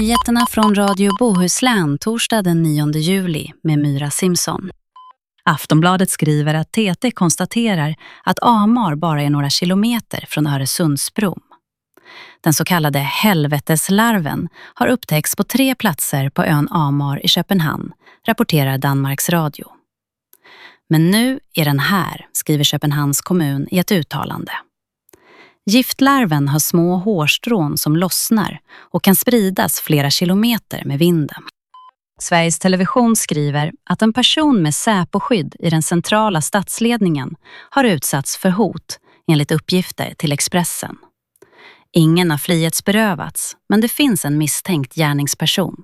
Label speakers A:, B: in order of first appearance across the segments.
A: Nyheterna från Radio Bohuslän torsdag den 9 juli med Myra Simson. Aftonbladet skriver att TT konstaterar att Amar bara är några kilometer från Öresundsbron. Den så kallade helveteslarven har upptäckts på 3 platser på ön Amar i Köpenhamn, rapporterar Danmarks Radio. Men nu är den här, skriver Köpenhamns kommun i ett uttalande. Giftlarven har små hårstrån som lossnar och kan spridas flera kilometer med vinden. Sveriges Television skriver att en person med säposkydd i den centrala statsledningen har utsatts för hot enligt uppgifter till Expressen. Ingen har frihetsberövats, men det finns en misstänkt gärningsperson.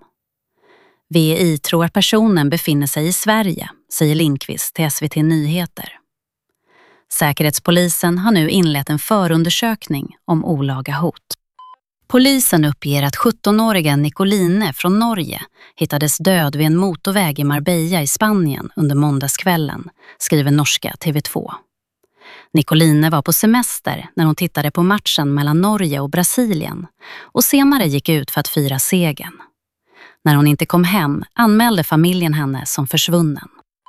A: VI tror att personen befinner sig i Sverige, säger Lindqvist till SVT Nyheter. Säkerhetspolisen har nu inlett en förundersökning om olaga hot. Polisen uppger att 17-åriga Nicoline från Norge hittades död vid en motorväg i Marbella i Spanien under måndagskvällen, skriver norska TV2. Nicoline var på semester när hon tittade på matchen mellan Norge och Brasilien och senare gick ut för att fira segern. När hon inte kom hem anmälde familjen henne som försvunnen.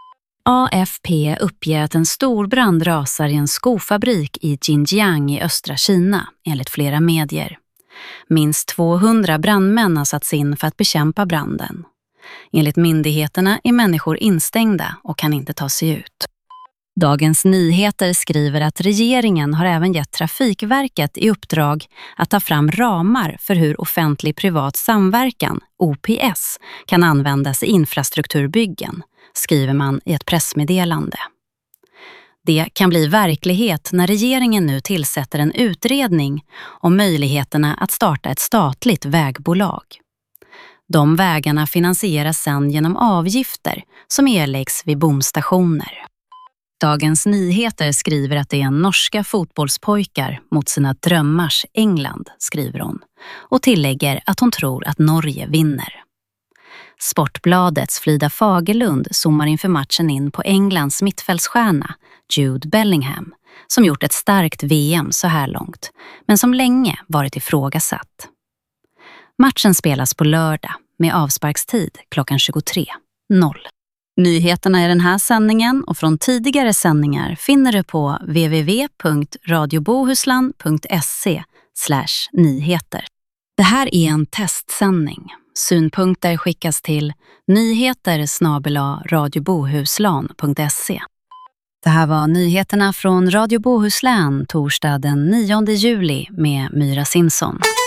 A: AFP uppger att en stor brand rasar i en skofabrik i Xinjiang i östra Kina, enligt flera medier. Minst 200 brandmän har satts in för att bekämpa branden. Enligt myndigheterna är människor instängda och kan inte ta sig ut. Dagens Nyheter skriver att regeringen har även gett Trafikverket i uppdrag att ta fram ramar för hur offentlig-privat samverkan, OPS, kan användas i infrastrukturbyggen, skriver man i ett pressmeddelande. Det kan bli verklighet när regeringen nu tillsätter en utredning om möjligheterna att starta ett statligt vägbolag. De vägarna finansieras sedan genom avgifter som erläggs vid bomstationer. Dagens Nyheter skriver att det är norska fotbollspojkar mot sina drömmars England, skriver hon, och tillägger att hon tror att Norge vinner. Sportbladets Frida Fagerlund zoomar inför matchen in på Englands mittfältsstjärna Jude Bellingham, som gjort ett starkt VM så här långt, men som länge varit ifrågasatt. Matchen spelas på lördag med avsparkstid klockan 23.00. Nyheterna i den här sändningen och från tidigare sändningar finner du på www.radiobohuslan.se/nyheter. Det här är en testsändning. Synpunkter skickas till nyheter@radiobohuslan.se. Det här var nyheterna från Radio Bohuslän torsdag den 9 juli med Myra Simson.